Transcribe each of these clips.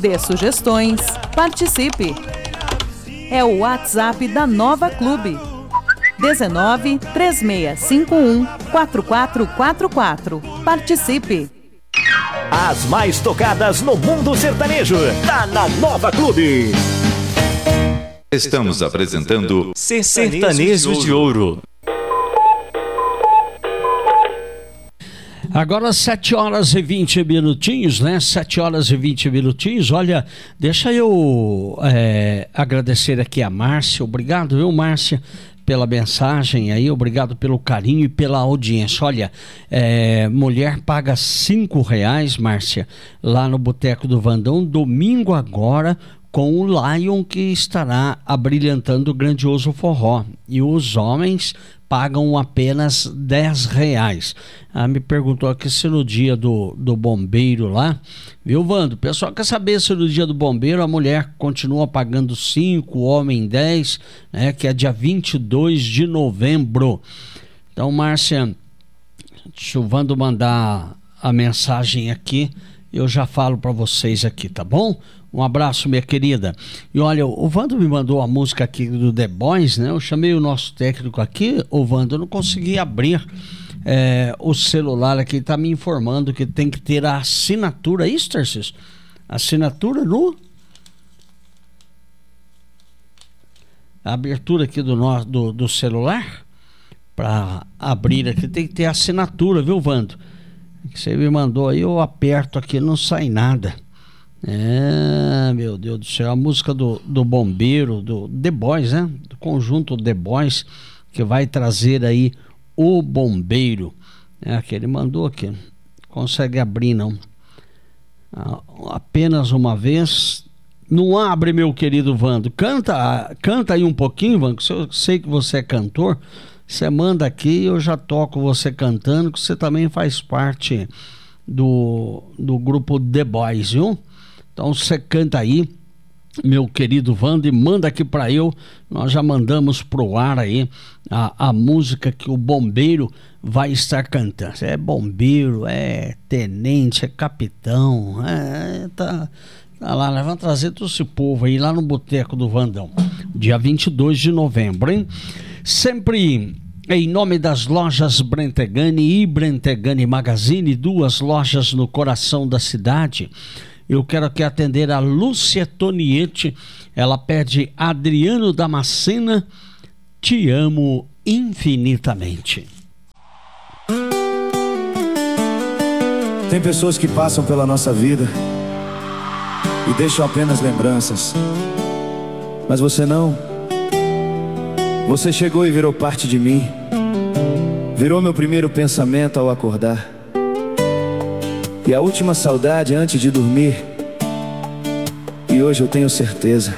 dê sugestões, participe. É o WhatsApp da Nova Clube. 19 3651 4444. Participe. As mais tocadas no mundo sertanejo, tá na Nova Clube. Estamos apresentando Sertanejo de Ouro. Agora 7 horas e 20 minutinhos, né? 7 horas e 20 minutinhos. Olha, deixa eu agradecer aqui a Márcia. Obrigado, viu, Márcia, pela mensagem aí. Obrigado pelo carinho e pela audiência. Olha, mulher paga R$5, Márcia, lá no Boteco do Vandão, domingo agora, com o Lion, que estará abrilhantando o grandioso forró. E os homens pagam apenas R$10. Me perguntou aqui se no dia do bombeiro lá, viu, Vando? O pessoal quer saber se no dia do bombeiro a mulher continua pagando 5, o homem 10, né, que é dia 22 de novembro. Então, Márcia, deixa o Vando mandar a mensagem aqui, eu já falo para vocês aqui, tá bom? Um abraço, minha querida. E olha, o Vando me mandou a música aqui do The Boys, né? Eu chamei o nosso técnico aqui, o Vando, eu não consegui abrir o celular aqui, tá me informando que tem que ter a assinatura, isso, Tarcísio? Assinatura no... A abertura aqui do celular, para abrir aqui, tem que ter assinatura, viu, Vando? Você me mandou aí, eu aperto aqui, não sai nada. Meu Deus do céu, a música do bombeiro, do The Boys, né? Do conjunto The Boys, que vai trazer aí o bombeiro. Que ele mandou aqui. Não consegue abrir, não. Apenas uma vez. Não abre, meu querido Vando. Canta aí um pouquinho, Vando, que eu sei que você é cantor. Você manda aqui, eu já toco você cantando, que você também faz parte do grupo The Boys, viu? Então você canta aí, meu querido Vando, e manda aqui para eu. Nós já mandamos pro ar aí a música que o bombeiro vai estar cantando. É bombeiro, é tenente, é capitão, tá lá, nós vamos trazer todo esse povo aí lá no Boteco do Vandão, dia 22 de novembro, hein? Sempre em nome das lojas Brentegani e Brentegani Magazine, 2 lojas no coração da cidade. Eu quero aqui atender a Lúcia Tonietti. Ela pede Adriano Damascena, Te Amo Infinitamente. Tem pessoas que passam pela nossa vida e deixam apenas lembranças. Mas você não. Você chegou e virou parte de mim. Virou meu primeiro pensamento ao acordar. E a última saudade antes de dormir. E hoje eu tenho certeza,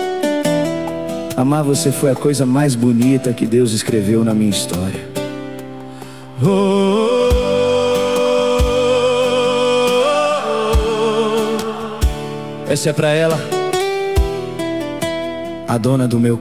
amar você foi a coisa mais bonita que Deus escreveu na minha história. Essa é pra ela, a dona do meu